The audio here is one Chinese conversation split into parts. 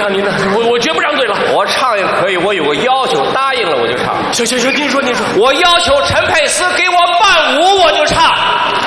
唱您的，我绝不让队了。 我唱也可以，我有个要求，答应了我就唱。 行，您说。 我要求陈佩斯给我伴舞，我就唱。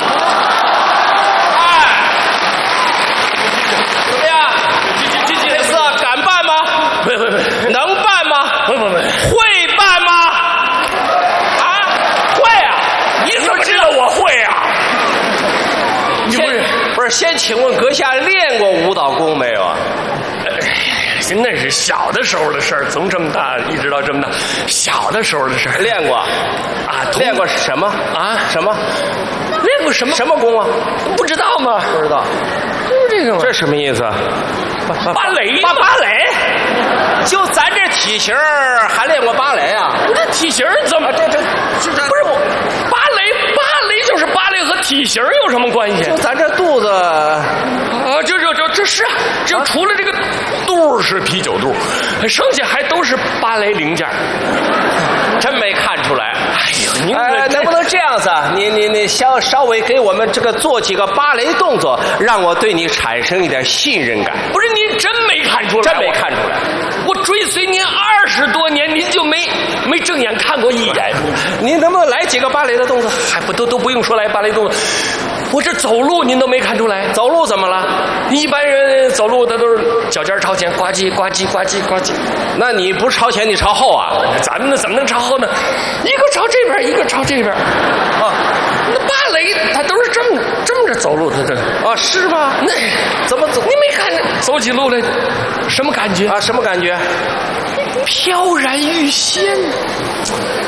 怎么样？佩斯敢办吗？ 不， 能办吗？ 不， 会办吗？啊，会啊！ 你怎么知道我会啊？你不是，先请问阁下练过舞蹈功没有啊？ 那是小的时候的事儿，从这么大一直到这么大，小的时候的事儿。 练过啊？练过什么啊？什么？ 练过什么？ 什么功啊？ 不知道吗？ 不知道。 就是这个吗？ 这什么意思？ 芭蕾？ 芭蕾？就咱这体型还练过芭蕾啊？ 不是体型怎么？这不是我芭蕾就是芭蕾和体型有什么关系？ 就咱这肚子啊，这是啊，就除了这个肚是啤酒肚，剩下还都是芭蕾零件。 真没看出来。 哎呦，您能不能这样子啊？你稍微给我们这个做几个芭蕾动作，让我对你产生一点信任感。 不是您真没看出来？ 真没看出来。 我追随您20多年，您就没正眼看过一眼。 您能不能来几个芭蕾的动作？ 还不都不用说来芭蕾动作，我这走路您都没看出来。 走路怎么了？ 一般人走路他都是脚尖朝前，呱唧呱唧呱唧呱唧。 那你不朝前，你朝后啊？ 咱们怎么能朝后呢？一个朝这边，一个朝这边。啊，那芭蕾它都是这么着走路，它这啊是吗？ 那怎么走？ 你没看走起路来什么感觉啊？什么感觉？ 飘然欲仙。